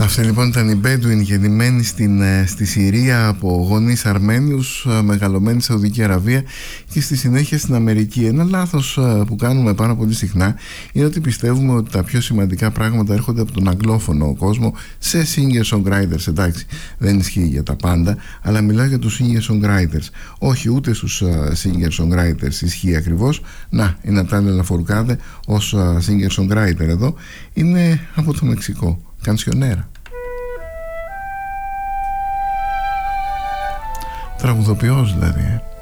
Αυτή λοιπόν ήταν η Bedouin, γεννημένη στη Συρία από γονείς Αρμένιους, μεγαλωμένη στη Σαουδική Αραβία και στη συνέχεια στην Αμερική. Ένα λάθος που κάνουμε πάρα πολύ συχνά είναι ότι πιστεύουμε ότι τα πιο σημαντικά πράγματα έρχονται από τον αγγλόφωνο κόσμο σε singer-songwriters. Εντάξει, δεν ισχύει για τα πάντα, αλλά μιλάω για τους singer-songwriters. Όχι, ούτε στους singer-songwriters ισχύει ακριβώς. Να, η Νατάλια Λαφορκάδε ως singer-songwriter εδώ είναι από το Μεξικό. Κανσιονέρα. Τραγουδοποιός δηλαδή.